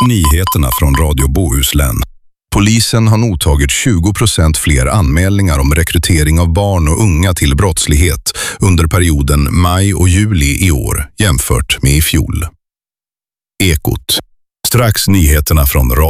Nyheterna från Radio Bohuslän. Polisen har mottagit 20% fler anmälningar om rekrytering av barn och unga till brottslighet under perioden maj och juli i år jämfört med i fjol. Ekot. Strax nyheterna från Radio